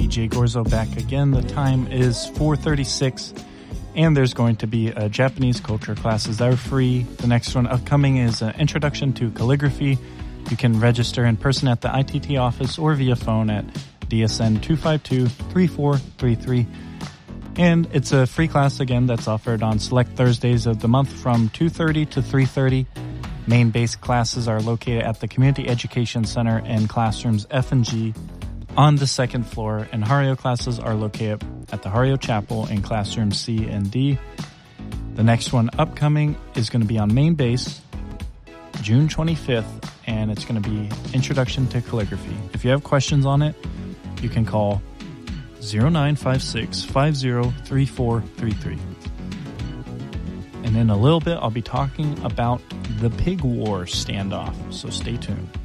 DJ Gorzo back again. The time is 4:36, and there's going to be Japanese culture classes that are free. The next one upcoming is an Introduction to Calligraphy. You can register in person at the ITT office or via phone at DSN 252-3433. And it's a free class, again, that's offered on select Thursdays of the month from 2:30 to 3:30. Main base classes are located at the Community Education Center in classrooms F and G on the second floor, and Hario classes are located at the Hario Chapel in classrooms C and D. The next one upcoming is going to be on main base, June 25th, and it's going to be Introduction to Calligraphy. If you have questions on it, you can call 0956-503433. And in a little bit, I'll be talking about the Pig War standoff, so stay tuned.